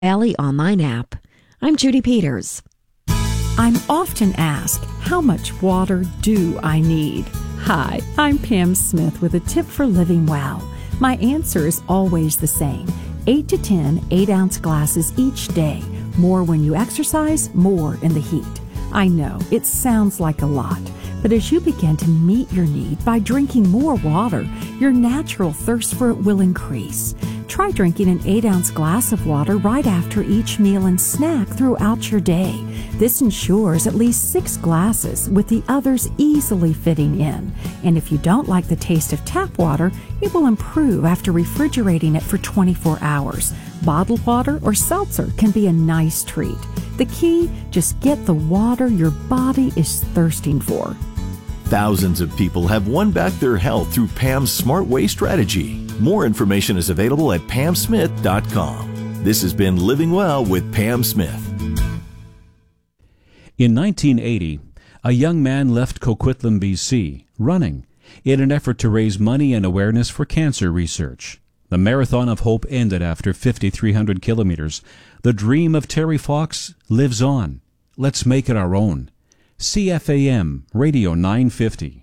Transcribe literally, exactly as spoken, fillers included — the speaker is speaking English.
Valley Online app. I'm Judy Peters. I'm often asked, how much water do I need? Hi, I'm Pam Smith with a tip for living well. My answer is always the same. eight to ten eight-ounce glasses each day. More when you exercise, more in the heat. I know, it sounds like a lot, but as you begin to meet your need by drinking more water, your natural thirst for it will increase. Try drinking an eight-ounce glass of water right after each meal and snack throughout your day. This ensures at least six glasses, with the others easily fitting in. And if you don't like the taste of tap water, it will improve after refrigerating it for twenty-four hours. Bottled water or seltzer can be a nice treat. The key, just get the water your body is thirsting for. Thousands of people have won back their health through Pam's Smart Way strategy. More information is available at pam smith dot com. This has been Living Well with Pam Smith. In nineteen eighty, a young man left Coquitlam, B C, running in an effort to raise money and awareness for cancer research. The Marathon of Hope ended after fifty-three hundred kilometers. The dream of Terry Fox lives on. Let's make it our own. C F A M Radio nine fifty.